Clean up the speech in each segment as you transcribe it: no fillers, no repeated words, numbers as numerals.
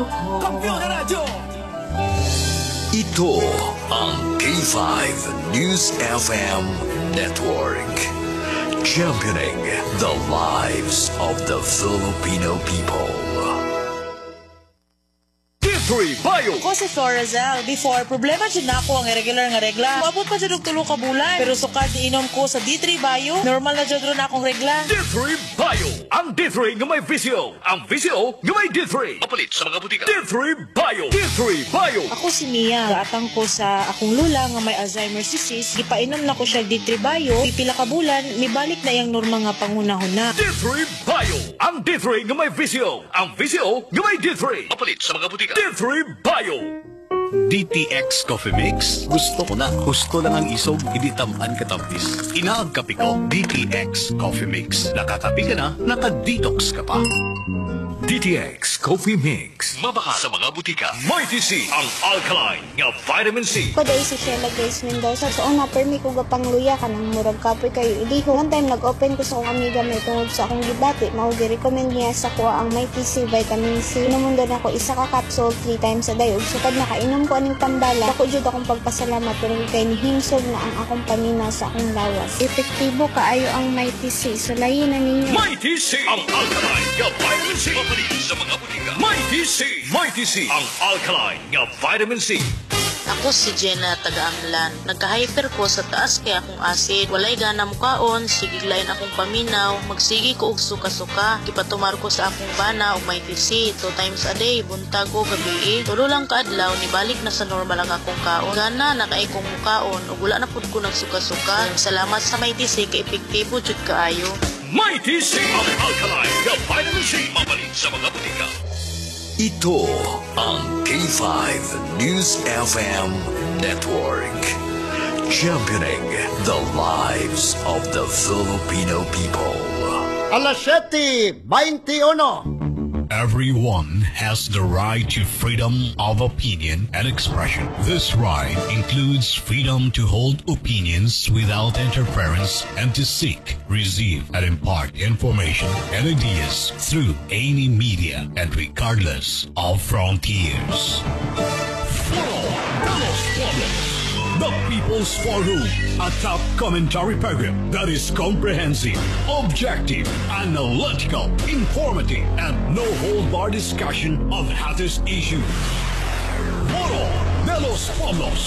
ko. Kampiyon na radyo! Ito ang K5 News FM Network. Championing the lives of the Filipino people. D3 Bio! Ako si Florazel. Before, problema dyan na ako ang irregular nga regla. Maabot pa dyan og 3 ka bulan. Pero sukad inom ko sa D3 Bio, normal na dyan ron akong regla. D3 Bio! Ang D3 nga may visyo. Ang visyo nga may D3. Mapalit sa mga butika. D3 Bio! D3 Bio! Ako si Mia. Gaatang ko sa akong lula nga may Alzheimer's disease. Gipainom na ko siya D3 Bio. Pipila ka bulan, mibalik na yung normal nga pangunahon na. D3 Bio! Ang D3 nga may visyo. Ang visyo nga may D3. Mapalit sa mga butika. D3 Bio! DTX Coffee Mix. Gusto ko na. Gusto lang ang isog, hindi tamaan katapis. Inaag kape ko, DTX Coffee Mix. Nakakape ka na, naka-detox ka pa. DTX Coffee Mix. Mabaka sa mga butika. Mighty C ang alkaline nga vitamin C. Kada si Sheila Grace Mendoza. So, una, permi ko gapangluya ka ng murag kapoy kayo. Hindi ko. One time, nag-open ko sa akong amiga may tungod sa akong gibati. Maugi-recommend niya sa kuha ang Mighty C Vitamin C. Inumundon ako isa ka capsule 3 times a day. Ug sukad nakainom ko aning tambala. Ako jud akong pagpasalamat pero kay ni himsog na ang akong paminaw sa akong lawas. Epektibo kaayo ang Mighty C. So, layin na ninyo. Mighty C ang alkaline nga vitamin C. Mapalit sa mga butika. Mighty C. Mighty C ang alkaline nga vitamin C. Ako si Jenna taga-Amlan. Nagka-hyper ko sa taas kaya akong acid. Walay gana mukaon, sigiglayin akong paminaw, magsigi ko og suka-suka. Gipatumar ko sa akong bana og may TC 2 times a day, buntag o gabi. Tulo lang kaadlaw, nibalik na sa normal ang akong kaon. Gana nakaay kong mukaon ug wala na pud ko nagsuka-suka. Salamat sa may TC kay epektibo jud kaayo. Mighty C ang alkaline nga vitamin C. Mapalit sa mga butika. Ito ang K5 News FM Network. Championing the lives of the Filipino people. Alas 7:21. Everyone has the right to freedom of opinion and expression. This right includes freedom to hold opinions without interference and to seek, receive, and impart information and ideas through any media and regardless of frontiers. The People's Forum, a top commentary program that is comprehensive, objective, analytical, informative, and no-hold-bar discussion of hottest issues. Foro de los Pueblos.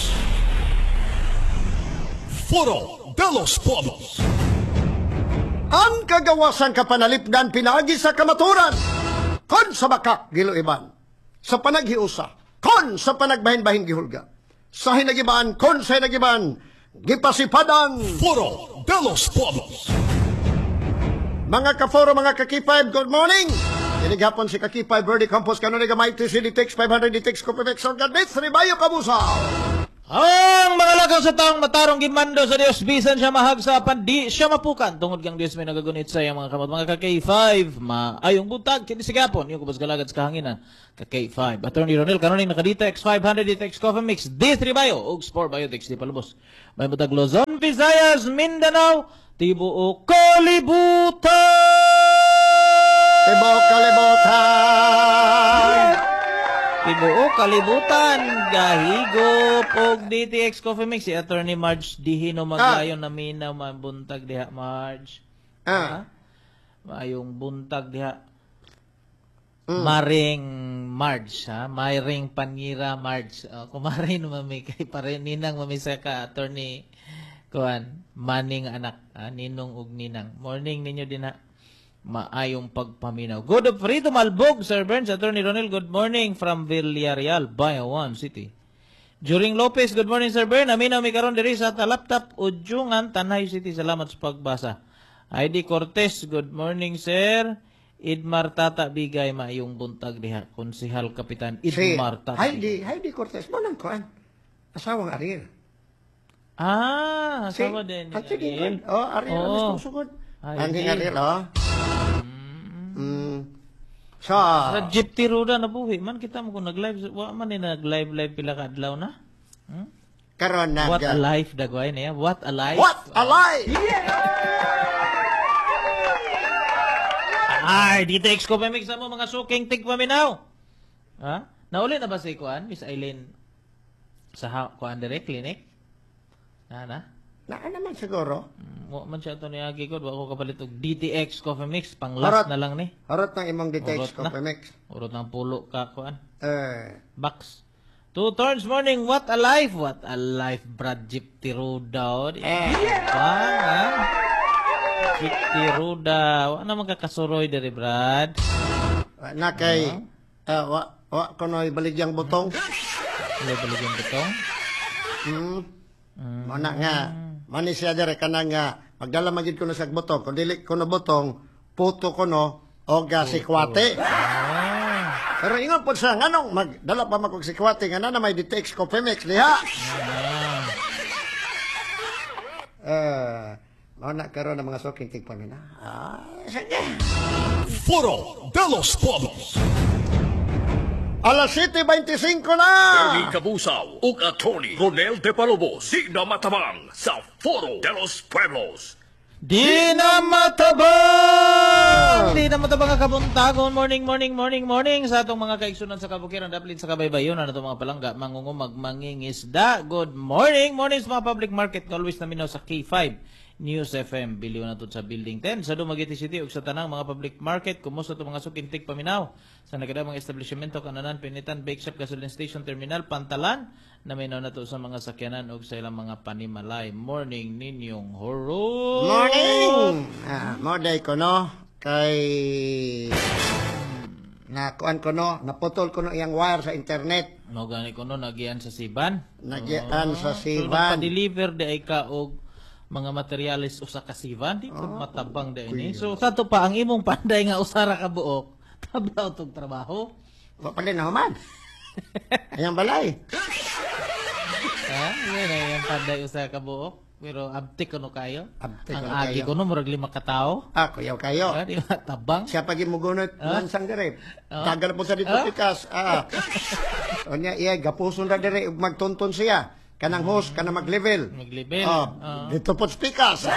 Foro de los Pueblos. Ang kagawasan kapanalipdan pinagi sa kamaturan. Kon sa bakak giluiban. Sa panaghiusa. Kon sa panagbahin-bahin gihulga. Sa hinagiban, kon sa hinagiban, gipasipadan. Foro de los Pueblos. Mga ka-foro, mga ka-K5, good morning! Inighapon si ka-K5, Verdi Campos, kanunay gamay, TC, DTX, 500, DTX, Copimex, Organ, Bits, Ribayo, Kabusaw! Ang mga lagaw sa taong matarong gimando sa Dios, bisan siya mahagsapan, di siya mapukan. Tungod kang Dios may nagagunit sa iyang mga kamot. Mga ka-K5, maayong buntag, kinisigapon, yung kubas galagad sa kahanginan, ka-K5. Attorney Ronel, kanuning nakadita, X500, DTX, Coffee Mix, D3 Bio, og Sport Biotics, di palubos. May butag Luzon, Visayas, Mindanao, Tibuok, Kalibutan! Tibuok, Kalibutan! Tibuok, Kalibutan, Gahigop, og DTX Coffee Mix, si Attorney Marge Dihino maglayon na minaw, mabuntag diha, Marge. Maayong buntag diha. Maring Marge, ha? Maring Pangira Marge. Kumarin mami kay parin ninang mami sa ka Attorney kuan, maning anak, ninong ug ninang. Morning ninyo din ha. Maayong pagpaminaw. Good of Frito Malbog, Sir Burns, Attorney Ronel, good morning from Villarreal, Bayawan City. During Lopez, good morning, Sir Burns. Aminaw mi karon diri sa Talaptap, Udyungan, Tanay City. Salamat sa pagbasa. ID Cortez, good morning, sir. Idmar Tata Bigay, maayong buntag diha. Konsihal Kapitan Idmar Tata. Heidi Cortez, mo nang kuan. Asawang Ariel. Asawa din. Ariel. Ariel, ang sugod. Angking Ariel, Sa Jeep Tiruda na buhi man kita mo kung nag-live, wa man ni nag-live pila ka adlaw na. Karon na. What a life dagway niya. What a life. What a life. Ay, dito Coffee Mix mo mga suking tig paminaw. Ha? Nauli na ba si Kuan, Miss Eileen sa Kuan direct clinic? Na? Na naman siguro. Mo man siya to niagi ko, wa ko kapalit og DTX coffee mix pang last na lang ni. Harot ng imong Urot DTX na. Coffee Mix. Urot ng pulo ka Kuan. Eh, Box. 2 turns morning, what a life, Brad Jeep Tiruda. Jeep Tiruda, wa na magkakasuroy diri Brad. na kay, wa kono'y baligyang butong. Wala balik yung butong. Mana nga, mani siya dere ka na nga, magdala magid ko na sa butong, kung dili ko na butong, puto ko no, o sikwate. Pero ingon po siya, nganong magdala pa magkog sikwate, nga na may DTX Coffee Mix, liha. Mana karon ng mga soking tigpamina. Sige. Foro de los Pueblos. Alas 7:25 na! Ernie Cabusaw ug Attorney Ronel De Palobos. Di na matabang sa Foro de los Pueblos. Di na matabang! Di na matabang ang kabuntagon. Morning sa atong mga kaigsunan sa kabukiran, daplin sa kabaybayon, na itong mga palangga, mangungumag, mangingisda. Good morning sa mga public market, always na minaw sa K5 News FM, biliw na to sa Building 10 sa Dumaguete City ug sa tanang mga public market. Kumusta to mga sukintik paminaw sa nagdamang establishmento kananan, pinitan, bake shop, gasoline station, terminal, pantalan na minaw na to sa mga sakyanan ug sa ilang mga panimalay. Morning ninyong horo. Morning! Morday ko no, kay nakuan ko no, naputol ko no iyang wire sa internet. No gani ko no nagian sa Siban. Nagyan sa So, Siban. nagpa-deliver di ay ka og mga materialis usa ka Siban, di ko matabang di ini. So kato pa ang imong panday nga usara ka buok, tablaw tog trabaho. Wa pa din na human. Ayang balay. Ha? Yan ay ang panday usara ka buok. Pero abtik ko no kayo. Abtik Ang kuno agi kayo. ko no murag 5 ka tawo. Kuyaw kayo. Di ba tabang? Siya pagi mo gunot lansang dire. Tagal po sa dito pikas. Onya iya gapuson ra dire ug magtunton siya. Kanang host kanang mag-level. Mag-level. Dito po pikas.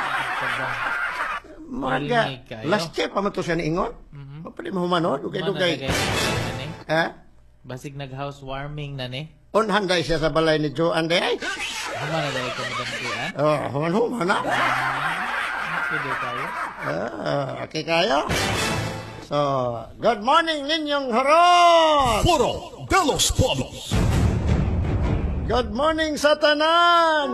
Maga. Marinig kayo. Last year pa man to siya niingon. Wa pa din mahumanod dugay-dugay. Basig nag-housewarming na ni. Unhanday siya sa balay ni Joan day ay. Huma na dahil ko madampian. Human na. Pwede tayo. Okay kayo? So, good morning ninyong harot! Foro de los Pueblos. Good morning sa tanan!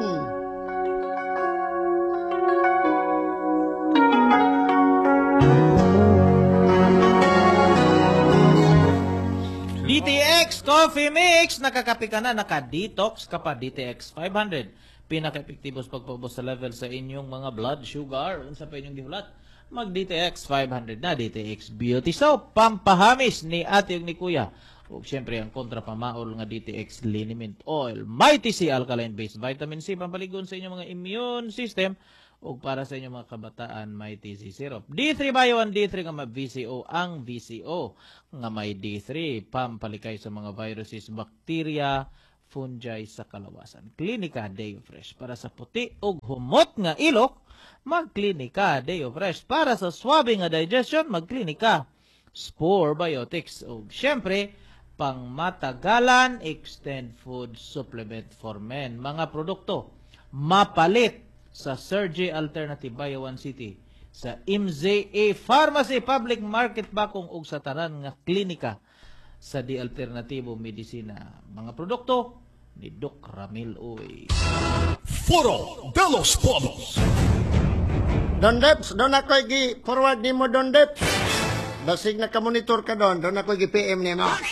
DTX Coffee Mix, nakakapi ka na, naka-detox ka pa. DTX 500, pinaka-epektibo sa pagpabos sa level sa inyong mga blood sugar. Unsa pa inyong gihulat? Mag DTX 500 na, DTX Beauty Soap, pampahamis ni ate ug ni kuya. Ug syempre ang kontrapamaol nga DTX Liniment Oil, Mighty C alkaline based vitamin C, pampaligon sa inyong mga immune system. ug para sa inyong mga kabataan may TC syrup. D3 Bio and D3 nga may VCO, ang VCO nga may D3 pampalikay sa mga viruses, bacteria, fungi sa kalawasan. Klinika Deo Fresh para sa puti ug humot nga ilok, magklinika Deo Fresh para sa swabe nga digestion, magklinika Spore Biotics ug syempre pang matagalan extend food supplement for men, mga produkto mapalit sa Sergi Alternative Bio One City, sa MZA Pharmacy Public Market Bakong ug sa tanan nga klinika sa Di Alternatibo Medicina. Mga produkto ni Doc Ramil Uy. Foro de los Pueblos. Don Deps, doon ako i-forward ni mo, Don Deps. Basig naka-monitor ka doon ako i-PM ni mo.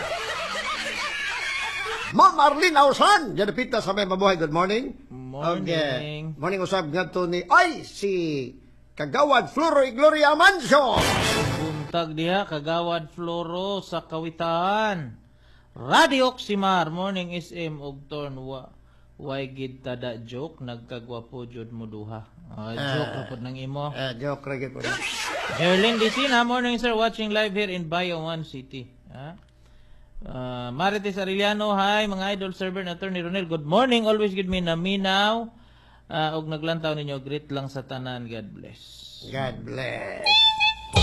Ma'am Arlene Ausan, dyan pita sa may mabuhay. Good morning. Morning. Okay. Morning usab nga to ni, ay, si Kagawad Floro y Gloria Mancio. Buntag diha, Kagawad Floro sa Kawitaan. Radio Oximar, Morning SM ug Torn Why gid tada joke, nagkagwapo jud mo duha. Joke ra pud nang imo. Joke ra gid po. Erlin Dicina, morning sir, watching live here in Bio One City. Marites Arellano, hi mga idol server na Attorney Ronel. Good morning, always give me naminaw. Og naglantaw ninyo, greet lang sa tanan. God bless. God bless.